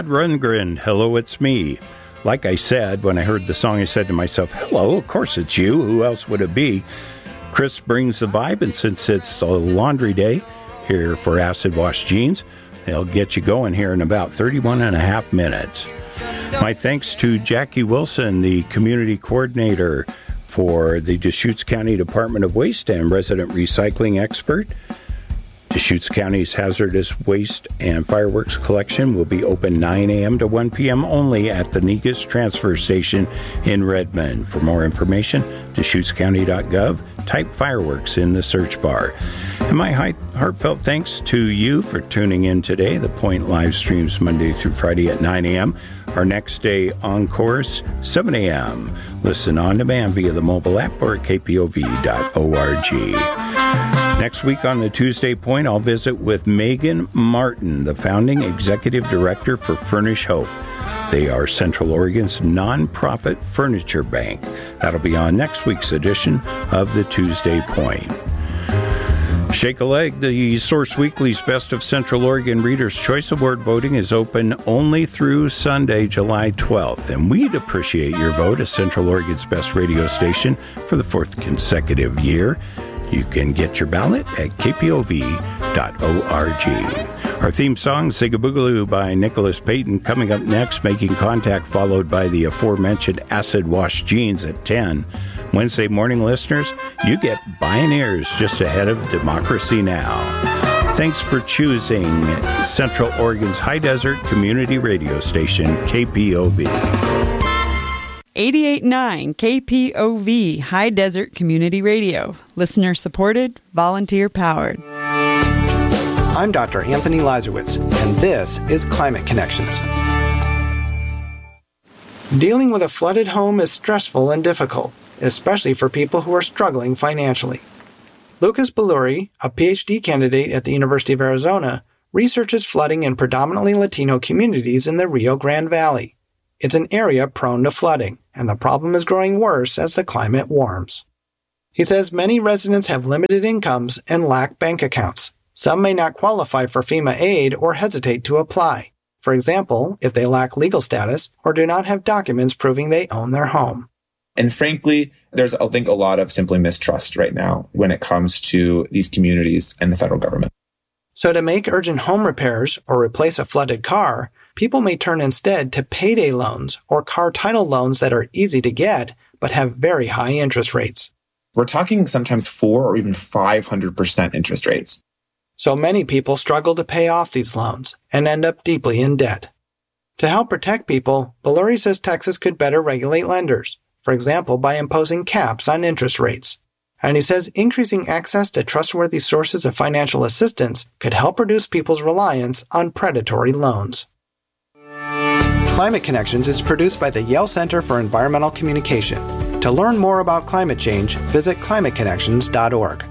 Todd Rundgren, Hello, It's Me. Like I said, when I heard the song, I said to myself, hello, of course it's you. Who else would it be? Chris brings the vibe, and since it's a laundry day here for Acid Wash Jeans, they'll get you going here in about 31 and a half minutes. My thanks to Jackie Wilson, the community coordinator for the Deschutes County Department of Waste and resident recycling expert. Deschutes County's hazardous waste and fireworks collection will be open 9 a.m. to 1 p.m. only at the Negus Transfer Station in Redmond. For more information, DeschutesCounty.gov, type fireworks in the search bar. And my heartfelt thanks to you for tuning in today. The Point live streams Monday through Friday at 9 a.m. Our next day encores, 7 a.m. Listen on demand via the mobile app or at kpov.org. Next week on the Tuesday Point, I'll visit with Megan Martin, the founding executive director for Furnish Hope. They are Central Oregon's nonprofit furniture bank. That'll be on next week's edition of the Tuesday Point. Shake a leg. The Source Weekly's Best of Central Oregon Reader's Choice Award voting is open only through Sunday, July 12th, and we'd appreciate your vote as Central Oregon's best radio station for the fourth consecutive year. You can get your ballot at kpov.org. Our theme song, Zigaboogaloo by Nicholas Payton, coming up next, Making Contact, followed by the aforementioned Acid Wash Jeans at 10. Wednesday morning listeners, you get Pioneers just ahead of Democracy Now! Thanks for choosing Central Oregon's High Desert Community Radio Station, KPOV. 88.9 KPOV High Desert Community Radio. Listener supported, volunteer powered. I'm Dr. Anthony Lazarowitz, and this is Climate Connections. Dealing with a flooded home is stressful and difficult, especially for people who are struggling financially. Lucas Belluri, a PhD candidate at the University of Arizona, researches flooding in predominantly Latino communities in the Rio Grande Valley. It's an area prone to flooding, and the problem is growing worse as the climate warms. He says many residents have limited incomes and lack bank accounts. Some may not qualify for FEMA aid or hesitate to apply. For example, if they lack legal status or do not have documents proving they own their home. And frankly, there's, I think, a lot of simply mistrust right now when it comes to these communities and the federal government. So to make urgent home repairs or replace a flooded car, people may turn instead to payday loans or car title loans that are easy to get but have very high interest rates. We're talking sometimes 4 or even 500% interest rates. So many people struggle to pay off these loans and end up deeply in debt. To help protect people, Belluri says Texas could better regulate lenders, for example, by imposing caps on interest rates. And he says increasing access to trustworthy sources of financial assistance could help reduce people's reliance on predatory loans. Climate Connections is produced by the Yale Center for Environmental Communication. To learn more about climate change, visit climateconnections.org.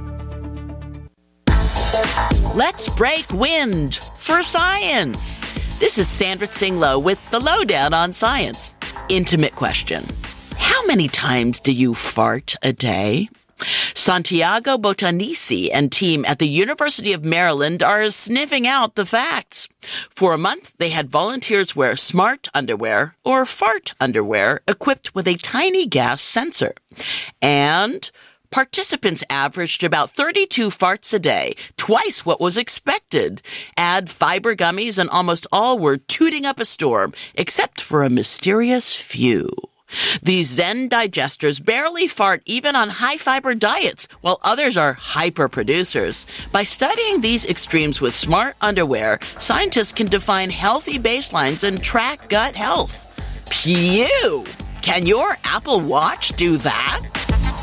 Let's break wind for science. This is Sandra Tsinglow with the Lowdown on Science. Intimate question. How many times do you fart a day? Santiago Botanisi and team at the University of Maryland are sniffing out the facts. For a month, they had volunteers wear smart underwear or fart underwear equipped with a tiny gas sensor. And participants averaged about 32 farts a day, twice what was expected. Add fiber gummies and almost all were tooting up a storm, except for a mysterious few. These Zen digesters barely fart even on high-fiber diets, while others are hyper-producers. By studying these extremes with smart underwear, scientists can define healthy baselines and track gut health. Pew! Can your Apple Watch do that?